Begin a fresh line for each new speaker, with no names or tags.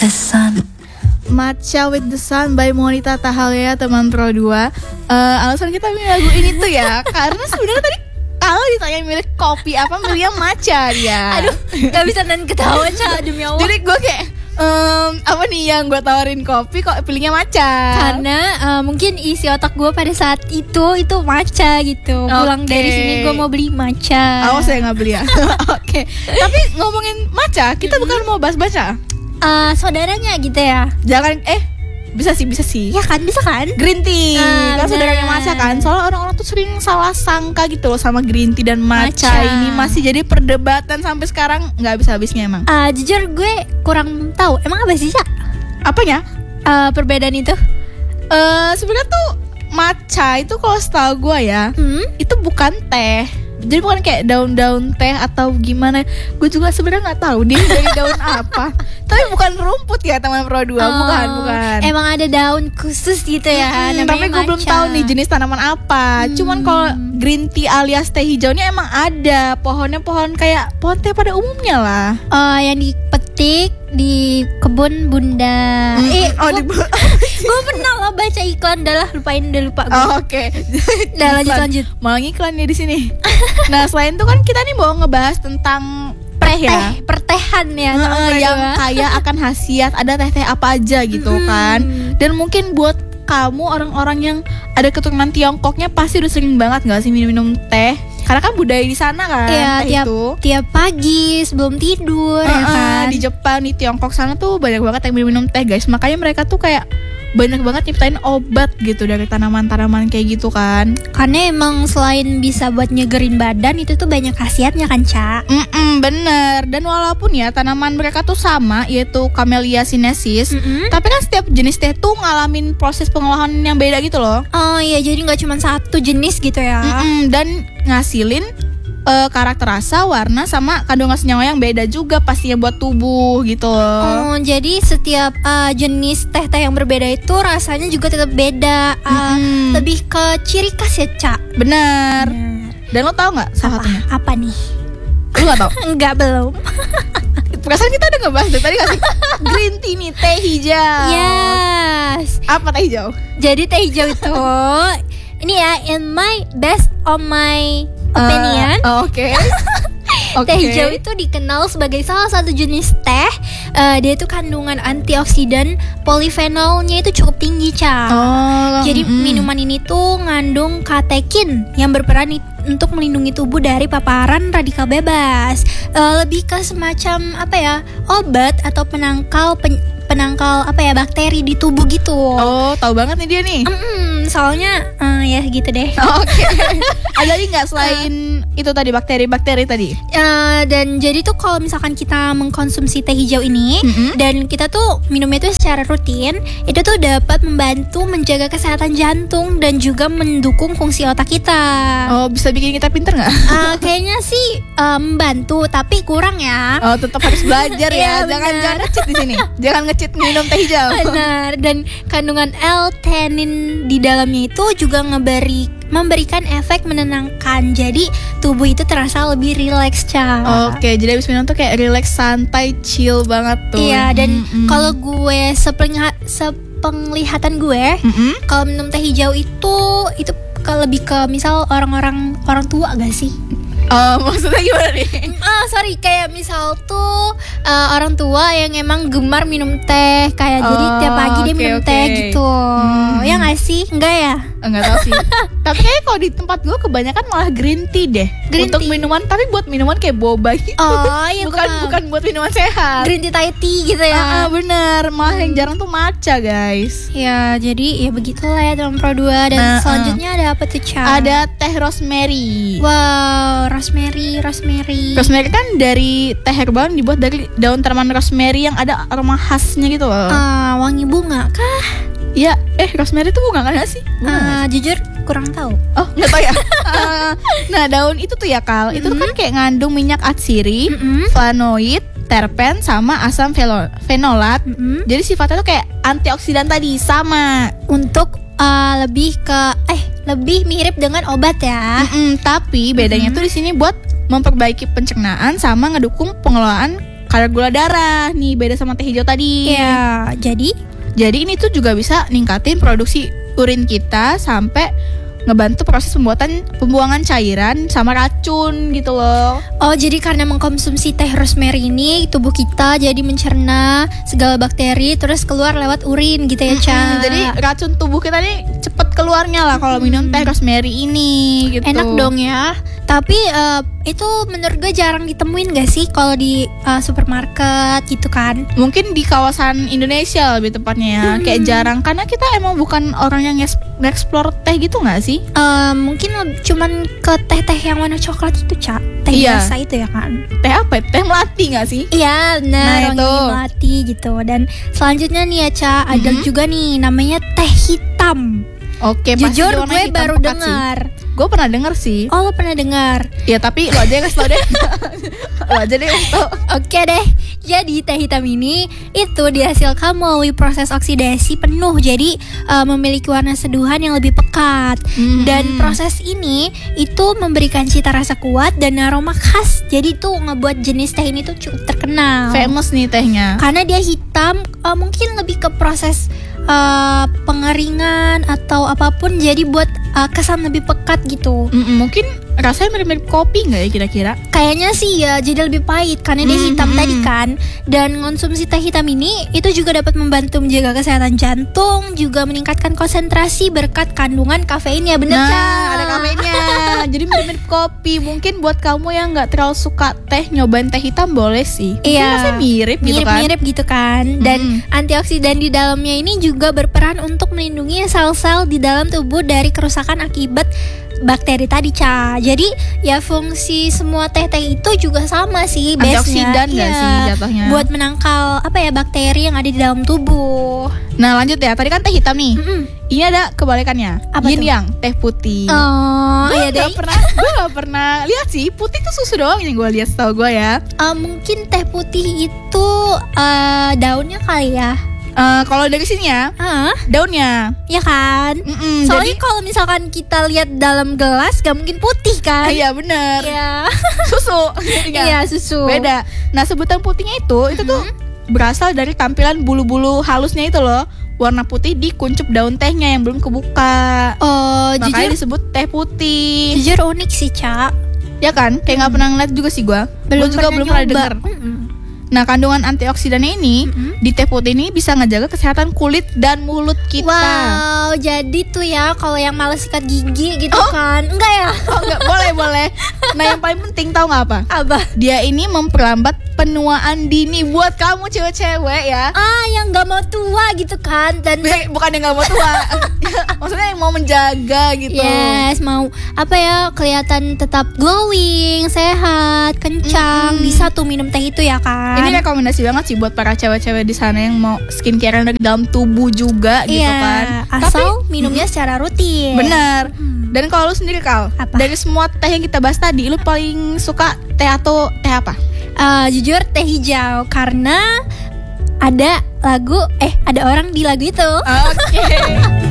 the sun.
Matcha with the Sun by Monita Tahalea, teman Pro 2. Alasan kita milih lagu ini tuh ya karena sebenarnya tadi kalau ditanya milih kopi apa, milihnya matcha dia.
Aduh, gak bisa dan ketawa, Ca, demi Allah.
Jadi gue kayak apa nih yang gue tawarin kopi, kok pilihnya matcha?
Karena mungkin isi otak gue pada saat itu matcha gitu. Pulang dari sini gue mau beli matcha.
Awas saya nggak beli ya. Oke. Tapi ngomongin matcha, kita bukan mau bahas matcha.
Saudaranya gitu ya.
Jangan bisa sih.
Ya kan, bisa kan?
Green tea kan
bener.
saudaranya matcha kan. Soalnya orang-orang tuh sering salah sangka gitu loh sama green tea dan matcha. Ini masih jadi perdebatan sampai sekarang, nggak habis-habisnya emang.
Jujur gue kurang tahu. Emang apa sih, Ca?
Apanya?
Perbedaan itu?
Sebenarnya tuh matcha itu kalau setahu gue ya, itu bukan teh. Jadi bukan kayak daun-daun teh atau gimana. Gue juga sebenarnya nggak tahu dia dari daun apa. Tapi bukan rumput ya teman Pro 2, bukan.
Emang ada daun khusus gitu ya.
Tapi gue belum tahu nih jenis tanaman apa. Cuman kalau green tea alias teh hijaunya emang ada. Pohonnya pohon kayak pohon teh pada umumnya lah.
Yang dipetik di kebun bunda. Gue pernah lo baca iklan, udah lupa gue.
Oke.
Udah lanjut.
Malah ngiklan nih di sini. Nah selain itu kan kita nih mau ngebahas tentang
pertehan ya,
yang kaya akan khasiat, ada teh-teh apa aja gitu kan. Dan mungkin buat kamu orang-orang yang ada keturunan Tiongkoknya pasti udah sering banget nggak sih minum teh? Karena kan budaya di sana kan.
Iya, tiap pagi sebelum tidur ya kan.
Di Jepang, di Tiongkok sana tuh banyak banget yang minum teh guys. Makanya mereka tuh kayak banyak banget nyiptain obat gitu dari tanaman-tanaman kayak gitu kan.
Karena emang selain bisa buat nyegerin badan, itu tuh banyak khasiatnya kan, Ca?
Bener. Dan walaupun ya tanaman mereka tuh sama, yaitu Camellia sinensis, tapi kan setiap jenis teh tuh ngalamin proses pengolahan yang beda gitu loh.
Oh iya, jadi gak cuma satu jenis gitu ya.
Dan ngasilin karakter rasa, warna, sama kandungan senyawa yang beda juga pastinya buat tubuh gitu loh.
Jadi setiap jenis teh-teh yang berbeda itu rasanya juga tetap beda. Lebih ke ciri khas ya, Ca?
Bener. Dan lo tau gak salah satunya?
Apa nih?
Lo gak tau?
Enggak, belum.
Perasaan kita udah ngebahas dari tadi gak sih? Green tea nih, teh hijau.
Yes.
Apa teh hijau?
Jadi teh hijau itu ini ya, based on my opinion.
Oke.
Teh hijau itu dikenal sebagai salah satu jenis teh. Dia itu kandungan antioksidan polifenolnya itu cukup tinggi, Ca. Jadi minuman ini tuh ngandung katekin yang berperan untuk melindungi tubuh dari paparan radikal bebas. Lebih ke semacam apa ya, obat atau penangkal bakteri di tubuh gitu.
Tahu banget nih dia nih.
Soalnya ya gitu deh.
Oke. Ada lagi nggak selain itu tadi bakteri tadi?
Dan jadi tuh kalau misalkan kita mengkonsumsi teh hijau ini dan kita tuh minumnya itu secara rutin, itu tuh dapat membantu menjaga kesehatan jantung dan juga mendukung fungsi otak kita.
Bisa bikin kita pinter nggak?
Kayaknya sih membantu, tapi kurang ya.
Tetap harus belajar ya. Jangan nge-cheat di sini. Jangan nge-cheat minum teh hijau.
Benar. Dan kandungan L-theanine di dalamnya itu juga memberikan efek menenangkan. Jadi tubuh itu terasa lebih rileks, Ca.
Oke, jadi abis minum tuh kayak rileks, santai, chill banget tuh.
Iya, dan kalau gue sepenglihatan gue, kalau minum teh hijau itu lebih ke misal orang tua gak sih?
Maksudnya gimana nih?
Sorry, kayak misal tuh orang tua yang emang gemar minum teh, kayak jadi tiap pagi dia minum teh gitu. Ya nggak sih? Enggak ya?
Enggak tahu sih. Tapi kayaknya kalau di tempat gue kebanyakan malah green tea deh. Untuk minuman, tapi buat minuman kayak boba gitu.
Iya,
bukan buat minuman sehat.
Green tea, Thai tea gitu ya.
Bener. Malah yang jarang tuh matcha, guys.
Ya, jadi ya begitulah ya teman Pro 2. Dan selanjutnya ada apa tuh, Ca?
Ada teh rosemary.
Wow, rosemary.
Rosemary kan dari teh herbal yang dibuat dari daun tanaman rosemary yang ada aroma khasnya gitu loh.
Wangi bunga kah?
Ya, rosemary itu bunga kan gak sih?
Jujur kurang tahu.
Nggak tahu ya. Nah, daun itu tuh ya, Kal, itu tuh kan kayak ngandung minyak atsiri, flavonoid, terpen, sama asam fenolat. Jadi sifatnya tuh kayak antioksidan tadi, sama.
Untuk lebih mirip dengan obat ya.
Tapi bedanya tuh di sini buat memperbaiki pencernaan sama ngedukung pengelolaan kadar gula darah nih, beda sama teh hijau tadi.
Iya, jadi
ini tuh juga bisa ningkatin produksi urin kita sampai ngebantu proses pembuangan cairan sama racun gitu loh.
Oh, jadi karena mengkonsumsi teh rosemary ini tubuh kita jadi mencerna segala bakteri terus keluar lewat urin gitu ya, Ca.
Jadi racun tubuh kita nih cepet keluarnya lah kalau minum teh rosemary ini gitu.
Enak dong ya. Tapi itu menurut gue jarang ditemuin gak sih kalau di supermarket gitu kan?
Mungkin di kawasan Indonesia lebih tepatnya ya. Kayak jarang karena kita emang bukan orang yang nge-explore teh gitu gak sih?
Mungkin cuman ke teh-teh yang warna coklat itu, Ca. Teh biasa itu ya kan.
Teh apa? Teh melati gak sih?
Iya benar, wangi melati gitu. Dan selanjutnya nih ya, Ca, ada juga nih namanya teh hitam.
Oke,
jujur gue baru dengar.
Gue pernah dengar sih.
Oh, lo pernah dengar?
Ya tapi lo aja yang kasih tau deh. Lo aja deh yang kasih tau.
Oke deh. Jadi teh hitam ini itu dihasilkan melalui proses oksidasi penuh. Jadi memiliki warna seduhan yang lebih pekat. Dan proses ini itu memberikan cita rasa kuat dan aroma khas. Jadi tuh ngebuat jenis teh ini tuh cukup terkenal.
Famous nih tehnya.
Karena dia hitam, mungkin lebih ke proses pengeringan atau apapun, jadi buat kesan lebih pekat gitu.
Mungkin rasanya mirip-mirip kopi nggak ya kira-kira?
Kayaknya sih ya, jadi lebih pahit karena dia hitam tadi kan. Dan konsumsi teh hitam ini itu juga dapat membantu menjaga kesehatan jantung, juga meningkatkan konsentrasi berkat kandungan kafeinnya. Bener kan?
Ada kafeinnya. Jadi mirip-mirip kopi. Mungkin buat kamu yang nggak terlalu suka teh, nyobain teh hitam boleh sih.
Iya.
Rasanya mirip gitu kan?
Mirip gitu kan. Dan antioksidan di dalamnya ini juga berperan untuk melindungi sel-sel di dalam tubuh dari kerusakan akibat bakteri tadi, Ca. Jadi ya fungsi semua teh-teh itu juga sama sih,
antioksidan nggak sih jatuhnya?
Buat menangkal bakteri yang ada di dalam tubuh.
Nah lanjut ya, tadi kan teh hitam nih. Ini ada kebalikannya, yin yang teh putih.
Oh
iya deh. Gue gak pernah lihat sih, putih tuh susu doang yang gue lihat setahu gue ya.
Mungkin teh putih itu daunnya kali ya.
Kalau dari sini ya, daunnya,
ya kan? Soalnya kalau misalkan kita lihat dalam gelas, gak mungkin putih kan?
Iya bener.
Iya.
Susu.
Iya susu.
Beda. Nah sebutan putihnya itu tuh berasal dari tampilan bulu-bulu halusnya itu loh, warna putih di kuncup daun tehnya yang belum kebuka.
Oh,
makanya disebut teh putih.
Jujur unik sih, Ca.
Ya kan? Kayak gak pernah ngeliat juga sih gue. Gue juga belum pernah denger. Nah, kandungan antioksidannya ini di teh putih ini bisa ngejaga kesehatan kulit dan mulut kita.
Wow, jadi tuh ya kalau yang malas sikat gigi gitu kan. Enggak ya?
Oh, enggak, boleh. Nah, yang paling penting tahu nggak apa?
Apa?
Dia ini memperlambat penuaan dini buat kamu cewek-cewek ya.
Yang nggak mau tua gitu kan. Dan
bukan yang nggak mau tua. Maksudnya yang mau menjaga gitu.
Yes, mau kelihatan tetap glowing, sehat, kencang. Bisa tuh minum teh itu ya kan.
Ini rekomendasi banget sih buat para cewek-cewek di sana yang mau skincare dari dalam tubuh juga gitu kan.
Asal minumnya secara rutin.
Bener. Dan kalau lu sendiri, Kal, dari semua teh yang kita bahas tadi, lu paling suka teh atau teh apa?
Jujur teh hijau, karena ada orang di lagu itu.
Oke.